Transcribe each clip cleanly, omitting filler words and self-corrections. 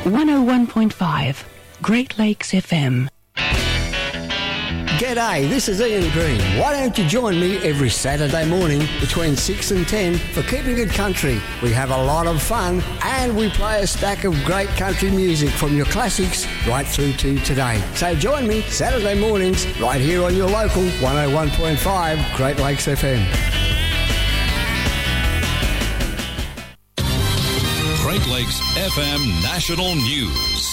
101.5 Great Lakes FM. G'day, this is Ian Green. Why don't you join me every Saturday morning between 6 and 10 for Keeping It Country. We have a lot of fun and we play a stack of great country music from your classics right through to today. So join me Saturday mornings right here on your local 101.5 Great Lakes FM. Great Lakes FM National News.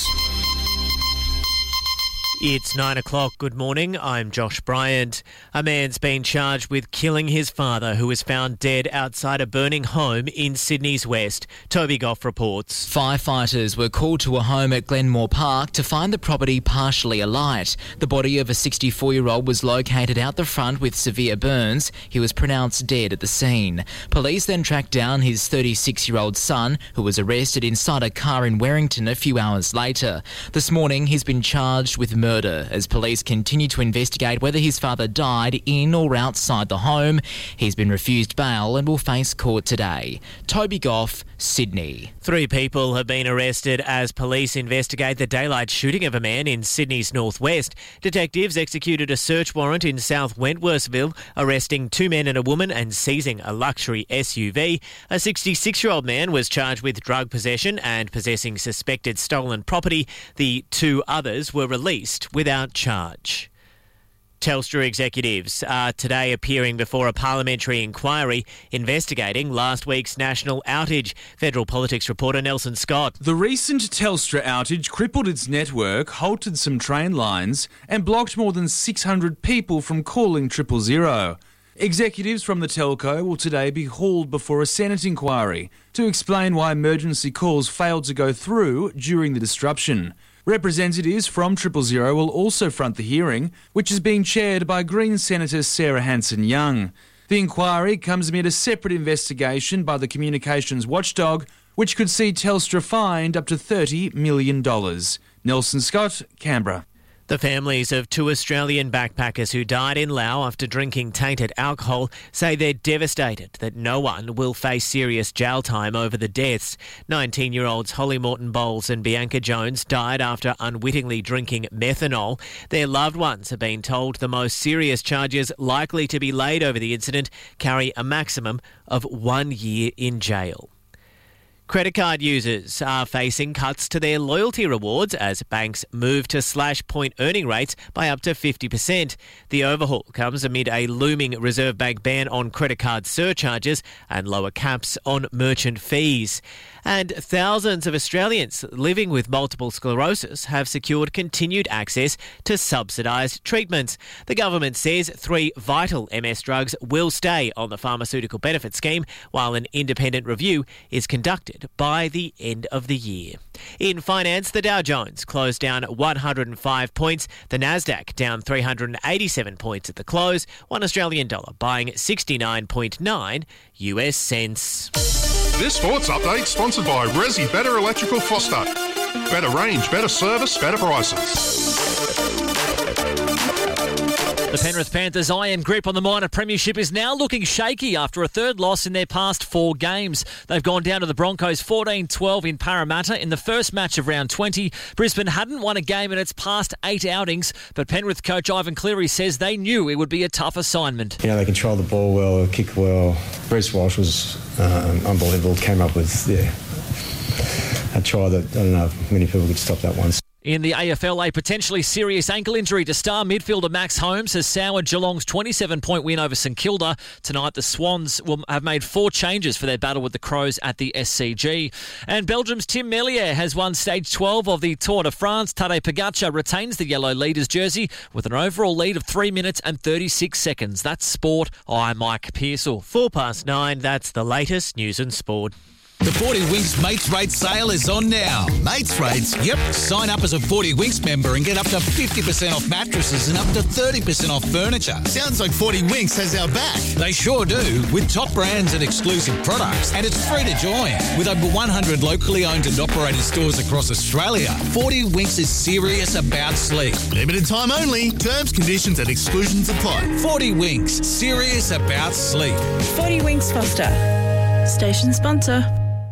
It's 9 o'clock. Good morning. I'm Josh Bryant. A man's been charged with killing his father, who was found dead outside a burning home in Sydney's West. Toby Goff reports. Firefighters were called to a home at Glenmore Park to find the property partially alight. The body of a 64-year-old was located out the front with severe burns. He was pronounced dead at the scene. Police then tracked down his 36-year-old son, who was arrested inside a car in Werrington a few hours later. This morning, he's been charged with murder as police continue to investigate whether his father died in or outside the home. He's been refused bail and will face court today. Toby Goff, Sydney. 3 people have been arrested as police investigate the daylight shooting of a man in Sydney's northwest. Detectives executed a search warrant in South Wentworthville, arresting 2 men and a woman and seizing a luxury SUV. A 66-year-old man was charged with drug possession and possessing suspected stolen property. The 2 others were released without charge. Telstra executives are today appearing before a parliamentary inquiry investigating last week's national outage. Federal politics reporter Nelson Scott. The recent Telstra outage crippled its network, halted some train lines and blocked more than 600 people from calling 000. Executives from the telco will today be hauled before a Senate inquiry to explain why emergency calls failed to go through during the disruption. Representatives from 000 will also front the hearing, which is being chaired by Green Senator Sarah Hanson-Young. The inquiry comes amid a separate investigation by the communications watchdog, which could see Telstra fined up to $30 million. Nelson Scott, Canberra. The families of 2 Australian backpackers who died in Laos after drinking tainted alcohol say they're devastated that no one will face serious jail time over the deaths. 19-year-olds Holly Morton Bowles and Bianca Jones died after unwittingly drinking methanol. Their loved ones have been told the most serious charges likely to be laid over the incident carry a maximum of 1 year in jail. Credit card users are facing cuts to their loyalty rewards as banks move to slash point earning rates by up to 50%. The overhaul comes amid a looming Reserve Bank ban on credit card surcharges and lower caps on merchant fees. And thousands of Australians living with multiple sclerosis have secured continued access to subsidised treatments. The government says 3 vital MS drugs will stay on the pharmaceutical benefit scheme, while an independent review is conducted by the end of the year. In finance, the Dow Jones closed down 105 points, the Nasdaq down 387 points at the close, $1 Australian dollar buying 69.9 US cents. This sports update sponsored by Resi Better Electrical Foster. Better range, better service, better prices. The Penrith Panthers' iron grip on the minor premiership is now looking shaky after a third loss in their past 4 games. They've gone down to the Broncos 14-12 in Parramatta in the first match of round 20. Brisbane hadn't won a game in its past 8 outings, but Penrith coach Ivan Cleary says they knew it would be a tough assignment. You know, they control the ball well, kick well. Bruce Walsh was unbelievable. Came up with a try that I don't know if many people could stop that once. In the AFL, a potentially serious ankle injury to star midfielder Max Holmes has soured Geelong's 27-point win over St Kilda. Tonight, the Swans will have made 4 changes for their battle with the Crows at the SCG. And Belgium's Tim Merlier has won stage 12 of the Tour de France. Tadej Pogacar retains the yellow leader's jersey with an overall lead of 3 minutes and 36 seconds. That's sport. I'm Mike Pearsall. 9:04, that's the latest news and sport. The 40 Winks Mates Rates sale is on now. Mates Rates? Yep. Sign up as a 40 Winks member and get up to 50% off mattresses and up to 30% off furniture. Sounds like 40 Winks has our back. They sure do, with top brands and exclusive products. And it's free to join. With over 100 locally owned and operated stores across Australia, 40 Winks is serious about sleep. Limited time only. Terms, conditions and exclusions apply. 40 Winks. Serious about sleep. 40 Winks Foster. Station sponsor.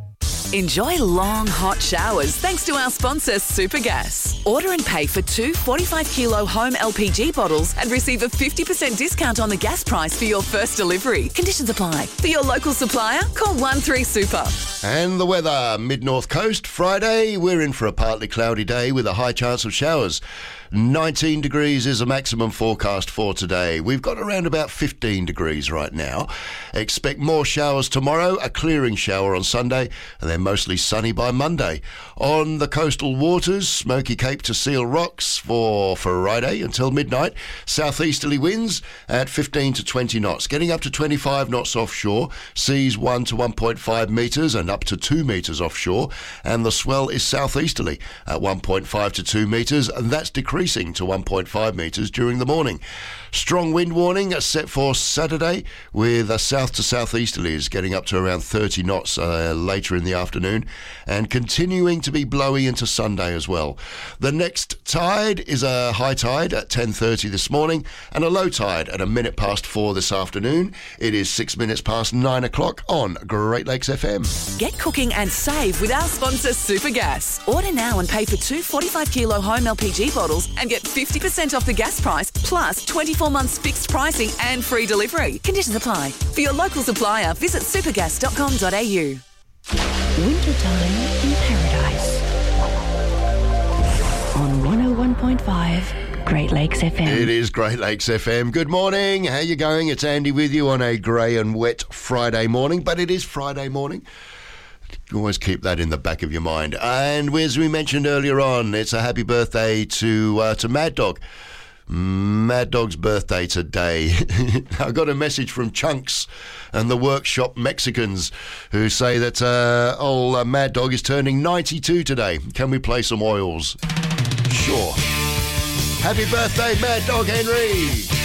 Enjoy long, hot showers thanks to our sponsor, Supergas. Order and pay for 2 45-kilo home LPG bottles and receive a 50% discount on the gas price for your first delivery. Conditions apply. For your local supplier, call 13Super. And the weather, mid-north coast, Friday, we're in for a partly cloudy day with a high chance of showers. 19 degrees is a maximum forecast for today. We've got around about 15 degrees right now. Expect more showers tomorrow, a clearing shower on Sunday, and then mostly sunny by Monday. On the coastal waters, Smoky Cape to Seal Rocks for Friday until midnight. Southeasterly winds at 15 to 20 knots, getting up to 25 knots offshore. Seas 1 to 1.5 metres and up to 2 metres offshore. And the swell is southeasterly at 1.5 to 2 metres, and that's decreasing to 1.5 metres during the morning. Strong wind warning set for Saturday with south to southeasterlies getting up to around 30 knots later in the afternoon and continuing to be blowy into Sunday as well. The next tide is a high tide at 10:30 this morning and a low tide at 4:01 this afternoon. It is 6 minutes past 9 o'clock on Great Lakes FM. Get cooking and save with our sponsor, Supergas. Order now and pay for 2 45-kilo home LPG bottles and get 50% off the gas price plus 24 months fixed pricing and free delivery. Conditions apply. For your local supplier, visit supergas.com.au. Wintertime in Paradise. On 101.5 Great Lakes FM. It is Great Lakes FM. Good morning. How you going? It's Andy with you on a grey and wet Friday morning, but it is Friday morning. You always keep that in the back of your mind. And as we mentioned earlier on, it's a happy birthday to Mad Dog. Mad Dog's birthday today. I got a message from Chunks and the Workshop Mexicans who say that old Mad Dog is turning 92 today. Can we play some oils? Sure. Happy birthday, Mad Dog Henry!